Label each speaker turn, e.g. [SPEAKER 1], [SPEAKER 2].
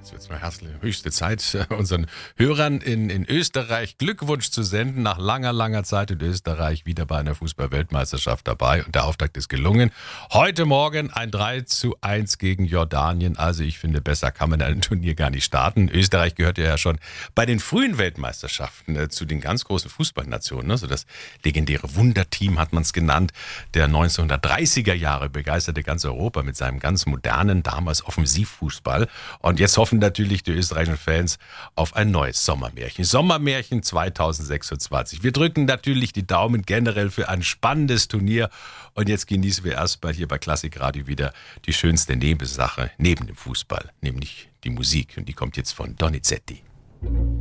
[SPEAKER 1] Jetzt wird es mal höchste Zeit, unseren Hörern in Österreich Glückwunsch zu senden. Nach langer, langer Zeit in Österreich wieder bei einer Fußball-Weltmeisterschaft dabei. Und der Auftakt ist gelungen. Heute Morgen ein 3:1 gegen Jordanien. Also ich finde, besser kann man ein Turnier gar nicht starten. Österreich gehört ja schon bei den frühen Weltmeisterschaften zu den ganz großen Fußballnationen. Also das legendäre Wunderteam hat man es genannt. Der 1930er Jahre begeisterte ganz Europa mit seinem ganz modernen, damals Offensivfußball. Und jetzt hoffen natürlich die österreichischen Fans auf ein neues Sommermärchen. Sommermärchen 2026. Wir drücken natürlich die Daumen generell für ein spannendes Turnier. Und jetzt genießen wir erstmal hier bei Klassikradio wieder die schönste Nebensache neben dem Fußball, nämlich die Musik. Und die kommt jetzt von Donizetti.